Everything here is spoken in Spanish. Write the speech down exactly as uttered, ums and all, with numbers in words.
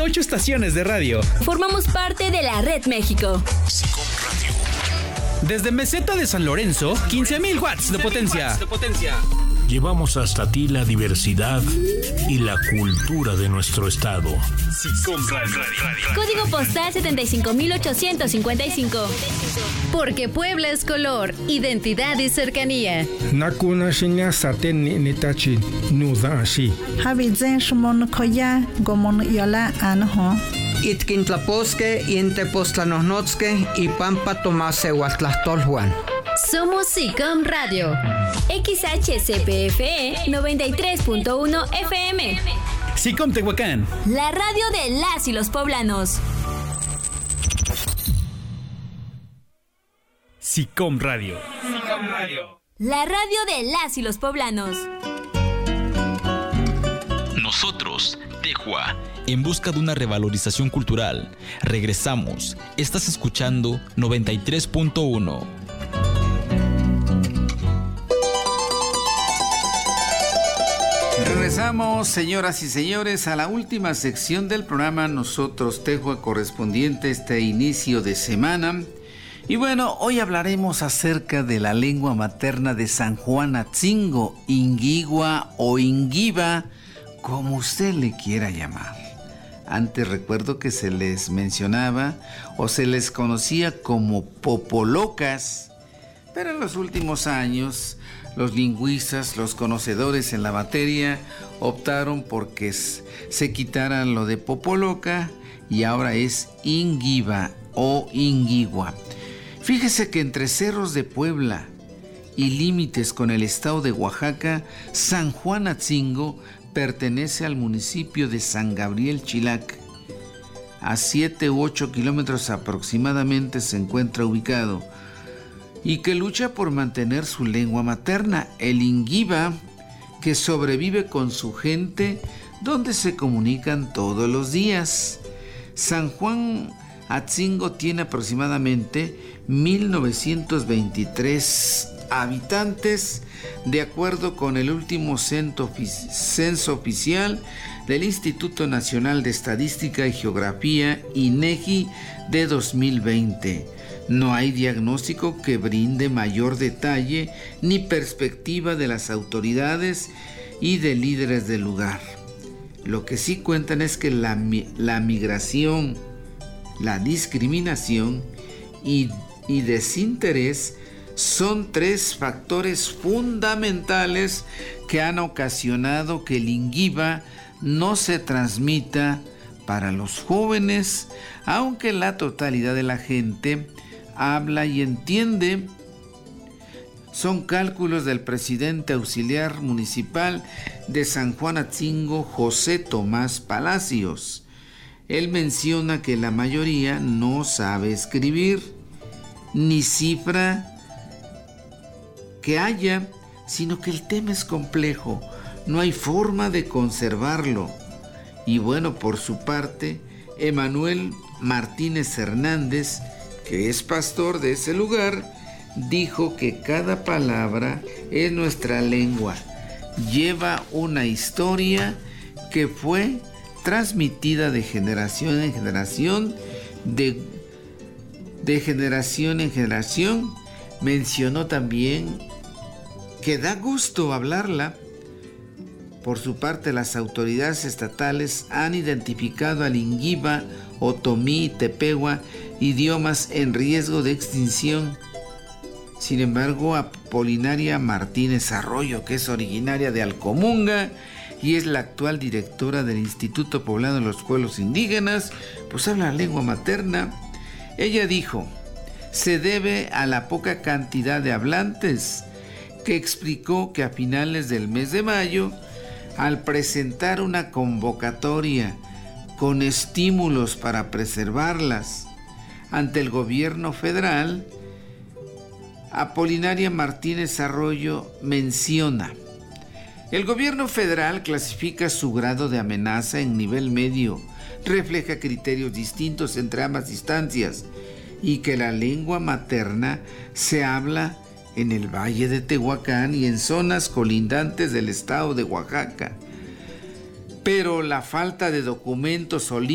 ocho estaciones de radio. Formamos parte de la Red México. SICOM Radio. Desde Meseta de San Lorenzo, quince mil watts de potencia. Llevamos hasta ti la diversidad y la cultura de nuestro estado. SICOM Radio. Código postal setenta y cinco mil ochocientos cincuenta y cinco. Porque Puebla es color, identidad y cercanía. Nakuna shinya saten nitachi nuda ashi. Habizen shmon koya gomon yola anho. Itkintlaposque, Intepostlanosnotzque y Pampa Tomase Huatlastolhuan. Somos SICOM Radio. X H C P F E noventa y tres punto uno F M. SICOM Tehuacán. La radio de las y los poblanos. SICOM Radio. SICOM Radio. La radio de las y los poblanos. Nosotros, Tehua, en busca de una revalorización cultural. Regresamos. Estás escuchando noventa y tres punto uno. Regresamos, señoras y señores, a la última sección del programa Nosotros Tehua, correspondiente a este inicio de semana. Y bueno, hoy hablaremos acerca de la lengua materna de San Juan Atzingo, Inguigua o Inguiba, como usted le quiera llamar. Antes recuerdo que se les mencionaba o se les conocía como popolocas, pero en los últimos años los lingüistas, los conocedores en la materia, optaron por que se quitaran lo de popoloca y ahora es Inguiba o Inguigua. Fíjese que entre Cerros de Puebla y límites con el estado de Oaxaca, San Juan Atzingo pertenece al municipio de San Gabriel Chilac. A siete u ocho kilómetros aproximadamente se encuentra ubicado y que lucha por mantener su lengua materna, el Inguiba, que sobrevive con su gente donde se comunican todos los días. San Juan Atzingo tiene aproximadamente mil novecientos veintitrés habitantes, de acuerdo con el último censo oficial del Instituto Nacional de Estadística y Geografía, INEGI, de dos mil veinte. No hay diagnóstico que brinde mayor detalle ni perspectiva de las autoridades y de líderes del lugar. Lo que sí cuentan es que la, la migración, la discriminación y, y desinterés son tres factores fundamentales que han ocasionado que el Inguiba no se transmita para los jóvenes, aunque la totalidad de la gente habla y entiende. Son cálculos del presidente auxiliar municipal de San Juan Atzingo, José Tomás Palacios. Él menciona que la mayoría no sabe escribir, ni cifra que haya, sino que el tema es complejo, no hay forma de conservarlo. Y bueno, por su parte, Emanuel Martínez Hernández, que es pastor de ese lugar, dijo que cada palabra es nuestra lengua, lleva una historia que fue transmitida de generación en generación, de, de generación en generación. Mencionó también que da gusto hablarla. Por su parte, las autoridades estatales han identificado al Inguiba, Otomí y Tepehua, idiomas en riesgo de extinción. Sin embargo, Apolinaria Martínez Arroyo, que es originaria de Alcomunga y es la actual directora del Instituto Poblano de los Pueblos Indígenas, pues habla lengua materna. Ella dijo, se debe a la poca cantidad de hablantes, que explicó que a finales del mes de mayo, al presentar una convocatoria con estímulos para preservarlas ante el gobierno federal, Apolinaria Martínez Arroyo menciona: el gobierno federal clasifica su grado de amenaza en nivel medio, refleja criterios distintos entre ambas instancias y que la lengua materna se habla en el Valle de Tehuacán y en zonas colindantes del estado de Oaxaca. Pero la falta de documentos o